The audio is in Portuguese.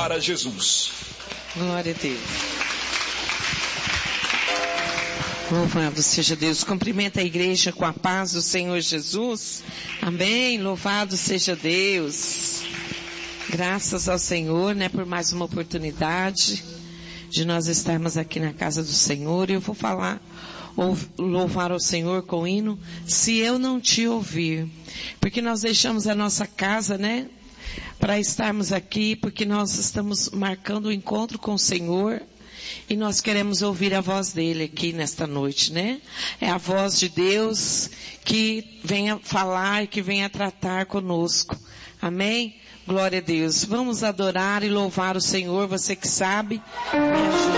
para Jesus. Glória a Deus. Louvado seja Deus. Cumprimenta a igreja com a paz do Senhor Jesus. Amém. Louvado seja Deus. Graças ao Senhor, por mais uma oportunidade de nós estarmos aqui na casa do Senhor. Eu vou louvar ao Senhor com o hino Se Eu Não Te Ouvir. Porque nós deixamos a nossa casa, para estarmos aqui, porque nós estamos marcando o encontro com o Senhor. E nós queremos ouvir a voz dele aqui nesta noite, É a voz de Deus que venha falar e que venha tratar conosco. Amém? Glória a Deus. Vamos adorar e louvar o Senhor. Você que sabe, me ajuda.